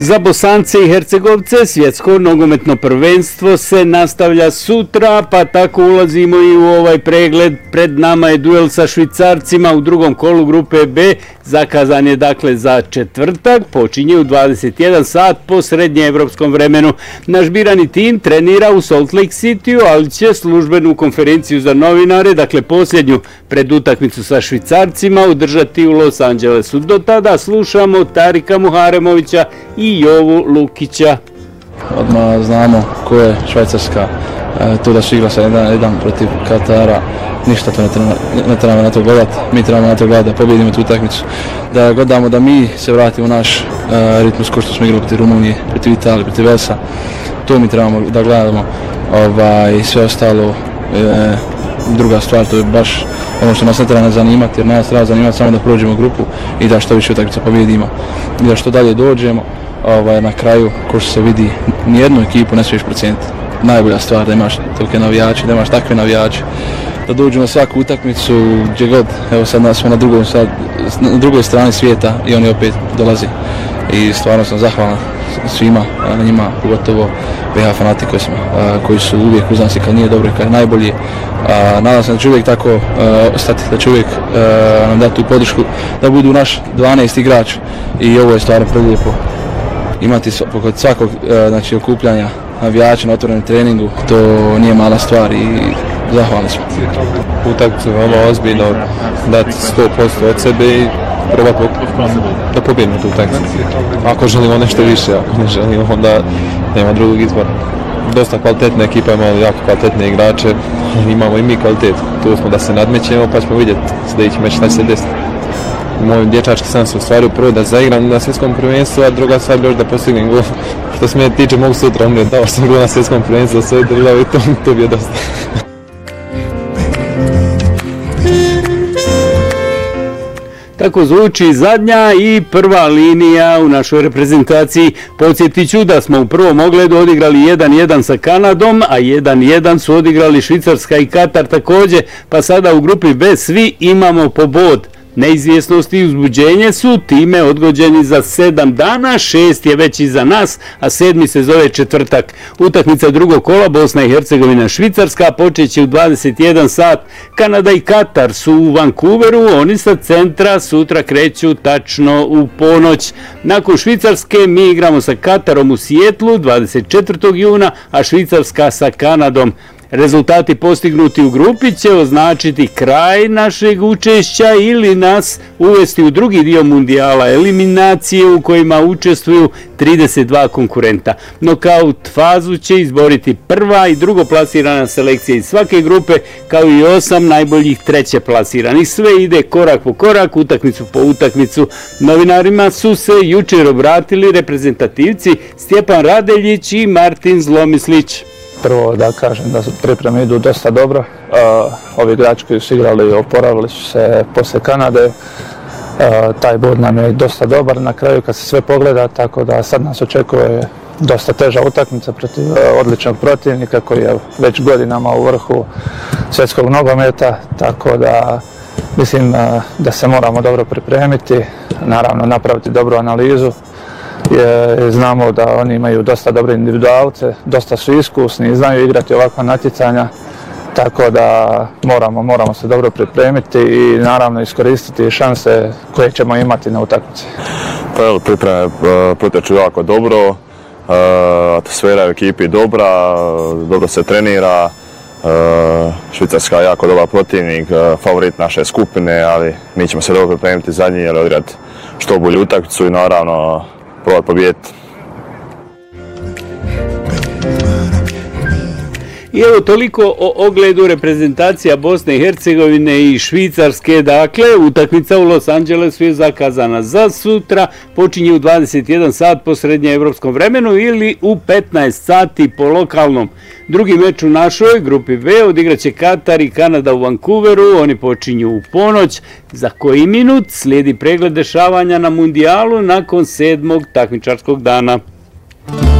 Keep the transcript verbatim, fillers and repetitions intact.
Za Bosance i Hercegovce svjetsko nogometno prvenstvo se nastavlja sutra, pa tako ulazimo i u ovaj pregled. Pred nama je duel sa Švicarcima u drugom kolu grupe B. Zakazan je dakle za četvrtak, počinje u dvadeset jedan sat po srednjeevropskom vremenu. Naš birani tim trenira u Salt Lake Cityu, ali će službenu konferenciju za novinare, dakle posljednju pred utakmicu sa Švicarcima, održati u Los Angelesu. Do tada slušamo Tarika Muharemovića i Jovu Lukića. Odmah znamo ko je Švajcarska, to da se igra sa jedan jedan protiv Katara, ništa to ne trebamo, ne trebamo na to gledati, mi trebamo na to gledati da pobjedimo tu utakmicu, da gledamo da mi se vratimo u naš uh, ritmus ko što smo igrali protiv Rumunije, protiv Italije, protiv Velsa, to mi trebamo da gledamo, ovaj, sve ostalo je druga stvar, to je baš ono što nas ne treba zanimati, jer nas treba zanimati samo da prođemo grupu i da što više utakmica pobjedimo i da što dalje dođemo. Ovaj, na kraju, ko što se vidi, nijednu ekipu ne smiješ procijeniti. Najbolja stvar da imaš tolike navijače, da imaš takve navijače, da dođu na svaku utakmicu gdje god. Evo sad smo na drugoj, sad, na drugoj strani svijeta i oni opet dolaze. I stvarno sam zahvalan svima, na njima, pogotovo B H fanatikosima, koji su uvijek uz nas i kad nije dobro i kad je najbolje. Nadam se da će uvijek tako ostati, da će uvijek nam dati tu podršku, da budu naš dvanaesti igrač i ovo je stvarno prelijepo. Imati kod svakog znači, okupljanja navijača na otvorenom treningu, to nije mala stvar i zahvalni smo. Utakmicu je veoma ozbiljno, dati sto posto od sebe i probati da pobjedimo tu utakmicu. Ako želimo nešto više, ako ne želimo, onda nema drugog izbora. Dosta kvalitetna ekipa, imamo jako kvalitetne igrače, imamo i mi kvalitet. Tu smo da se nadmećemo pa ćemo vidjeti sljedeći meč šta će se desiti. Moj dječački san se ostvario prvo da zaigram na svjetskom prvenstvu, a druga stvar još da postignem gol. Što se mene tiče, mogu sutra umrijeti, dao sam gol na svjetskom prvenstvu za svoju državu i to, to bi je dosta. Tako zvuči zadnja i prva linija u našoj reprezentaciji. Podsjetit ću da smo u prvom ogledu odigrali jedan jedan sa Kanadom, a jedan jedan su odigrali Švicarska i Katar također, pa sada u grupi B svi imamo po bod. Neizvjesnost i uzbuđenje su time odgođeni za sedam dana, šest je već iza nas, a sedmi se zove četvrtak. Utakmica drugog kola Bosna i Hercegovina Švicarska počeće u dvadeset jedan sat. Kanada i Katar su u Vancouveru, oni sa centra sutra kreću tačno u ponoć. Nakon Švicarske mi igramo sa Katarom u Sijetlu dvadeset četvrtog juna, a Švicarska sa Kanadom. Rezultati postignuti u grupi će označiti kraj našeg učešća ili nas uvesti u drugi dio mundijala, eliminacije u kojima učestvuju trideset dva konkurenta. Nokaut fazu će izboriti prva i drugo plasirana selekcija iz svake grupe, kao i osam najboljih treće plasiranih. Sve ide korak po korak, utakmicu po utakmicu. Novinarima su se jučer obratili reprezentativci Stjepan Radeljić i Martin Zlomislić. Prvo da kažem da pripreme idu dosta dobro. Uh, ovi igrači koji su igrali oporavili su se posle Kanade. Uh, taj bod nam je dosta dobar na kraju kad se sve pogleda, tako da sad nas očekuje dosta teža utakmica protiv uh, odličnog protivnika koji je već godinama u vrhu svjetskog nogometa, tako da mislim uh, da se moramo dobro pripremiti, naravno napraviti dobru analizu. Je, znamo da oni imaju dosta dobre individualce, dosta su iskusni i znaju igrati ovakva natjecanja, tako da moramo, moramo se dobro pripremiti i naravno iskoristiti šanse koje ćemo imati na utakmici. Pa evo, pripreme potječu jako dobro, atmosfera je u ekipi dobra, dobro se trenira, Švicarska je jako dobar protivnik, favorit naše skupine, ali mi ćemo se dobro pripremiti za njih, jer odigrati što bolju utakmicu i naravno probati pobijediti. I evo toliko o ogledu reprezentacija Bosne i Hercegovine i Švicarske. Dakle, utakmica u Los Angelesu je zakazana za sutra, počinje u dvadeset jedan sat po srednjeevropskom vremenu ili u petnaest sati po lokalnom. Drugi meč u našoj grupi B odigraće Katar i Kanada u Vancouveru, oni počinju u ponoć. Za koji minut slijedi pregled dešavanja na mundijalu nakon sedmog takmičarskog dana.